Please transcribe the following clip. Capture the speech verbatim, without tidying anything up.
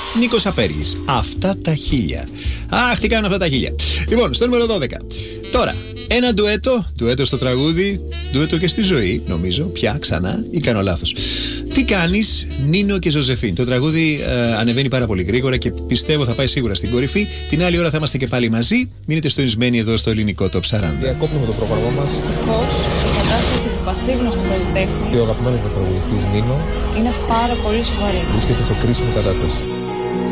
Νίκος Απέργης. Αυτά τα χίλια. Αχ, τι κάνουν αυτά τα χίλια. Λοιπόν, στο νούμερο δώδεκα. Τώρα, ένα ντουέτο. Ντουέτο στο τραγούδι. Ντουέτο και στη ζωή, νομίζω. Πια ξανά, ή κάνω λάθος. Τι κάνεις, Νίνο και Ζωζεφίν. Το τραγούδι ε, ανεβαίνει πάρα πολύ γρήγορα και πιστεύω θα πάει σίγουρα στην κορυφή. Την άλλη ώρα θα είμαστε και πάλι μαζί. Μείνετε συντονισμένοι εδώ στο ελληνικό Top σαράντα. Διακόπτουμε το πρόγραμμά μας. Δυστυχώς, η κατάσταση του πασίγνωστου καλλιτέχνη Και ο αγαπημένος μας τραγουδιστής Νίνο είναι πάρα πολύ σοβαρή. βρίσκεται σε κρίσιμη κατάσταση.